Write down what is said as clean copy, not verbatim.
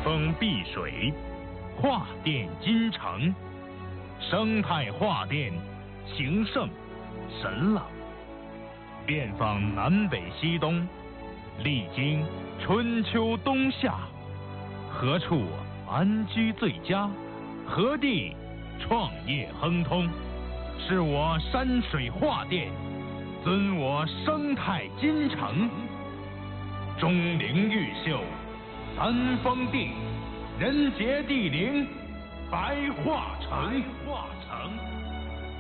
风碧水，画殿金城，生态画殿，情圣神朗。遍访南北西东，历经春秋冬夏，何处安居最佳？何地创业亨通？是我山水画殿，尊我生态金城。钟灵毓秀，三峰地，人杰地灵，白画城。